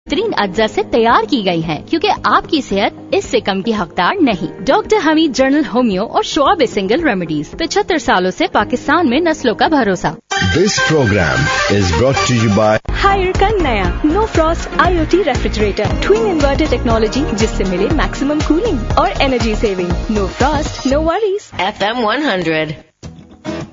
बेहतरीन अज्जा से तैयार की गई हैं, क्योंकि आपकी सेहत इससे कम की हकदार नहीं। डॉक्टर हमीद जनरल होम्यो और श्वाब सिंगल रेमेडीज, 75 सालों से पाकिस्तान में नस्लों का भरोसा। This program is brought to you by higher का नया no Frost IoT refrigerator, twin inverter technology, जिससे मिले मैक्सिमम कूलिंग और energy saving. No Frost, no worries. FM 100